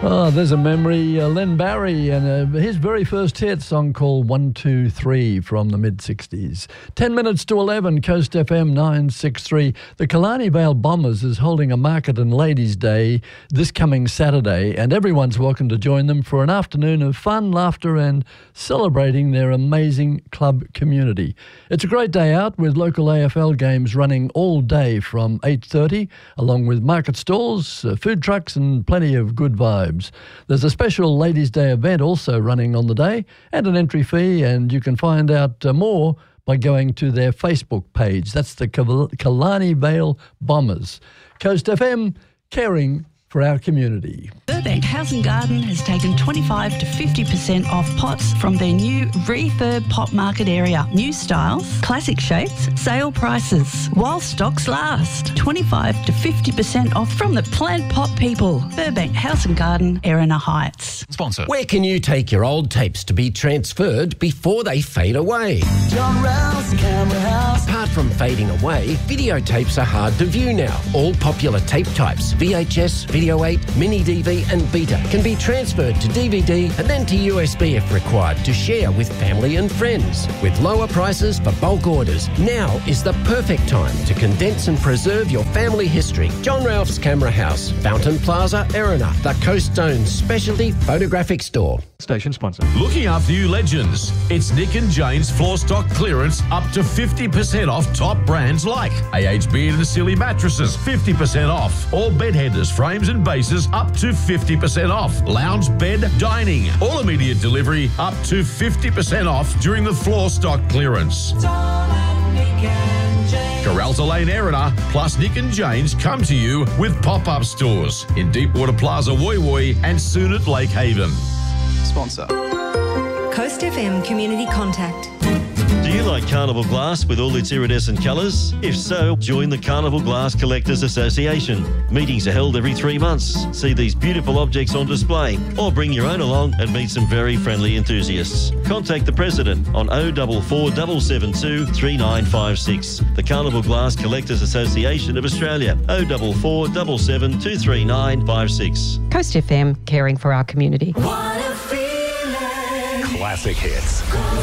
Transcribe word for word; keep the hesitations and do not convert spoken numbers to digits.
Oh, there's a memory. Uh, Len Barry and uh, his very first hit song called one two three from the mid-sixties. ten minutes to eleven, Coast F M nine sixty-three. The Killarney Vale Bombers is holding a Market and Ladies' Day this coming Saturday, and everyone's welcome to join them for an afternoon of fun, laughter and celebrating their amazing club community. It's a great day out with local A F L games running all day from eight thirty, along with market stalls, uh, food trucks and plenty of good vibes. There's a special Ladies' Day event also running on the day and an entry fee, and you can find out uh, more by going to their Facebook page. That's the Kil- Killarney Vale Bombers. Coast F M, caring for our community. Burbank House and Garden has taken twenty-five to fifty percent off pots from their new refurb pot market area. New styles, classic shapes, sale prices. While stocks last. twenty-five to fifty percent off from the plant pot people. Burbank House and Garden, Erina Heights. Sponsor. Where can you take your old tapes to be transferred before they fade away? John Ralph's Camera House. Apart from fading away, videotapes are hard to view now. All popular tape types, V H S, Video eight, Mini D V and Beta, can be transferred to D V D and then to U S B if required to share with family and friends. With lower prices for bulk orders, now is the perfect time to condense and preserve your family history. John Ralph's Camera House, Fountain Plaza, Erina, the Coast Zone's specialty photographic store. Station sponsor. Looking after you legends. It's Nick and Jane's floor stock clearance up to fifty percent off top brands like A H Beard and Silly Mattresses, fifty percent off. All bed headers, frames and bases up to fifty percent off. Lounge bed, dining, all immediate delivery up to fifty percent off during the floor stock clearance. Caralta Lane, Erina, plus Nick and Jane's come to you with pop-up stores in Deepwater Plaza, Woy Woy and soon at Lake Haven. Sponsor. Coast F M Community Contact. Do you like Carnival Glass with all its iridescent colours? If so, join the Carnival Glass Collectors Association. Meetings are held every three months. See these beautiful objects on display or bring your own along and meet some very friendly enthusiasts. Contact the President on oh four four, seven seven two, three nine five six. The Carnival Glass Collectors Association of Australia, oh four four, seven seven two, three nine five six. Coast F M, caring for our community. What a feeling. Classic hits.